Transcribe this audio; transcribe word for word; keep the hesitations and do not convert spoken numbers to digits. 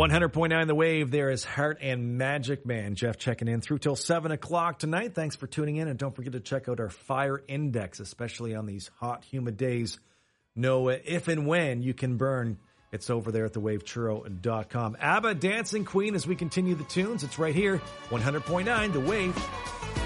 one hundred point nine The Wave, there is Heart and Magic Man. Jeff checking in through till seven o'clock tonight. Thanks for tuning in, and don't forget to check out our fire index, especially on these hot, humid days. Know if and when you can burn. It's over there at the wave churro dot com. ABBA, Dancing Queen, as we continue the tunes. It's right here, one hundred point nine The Wave.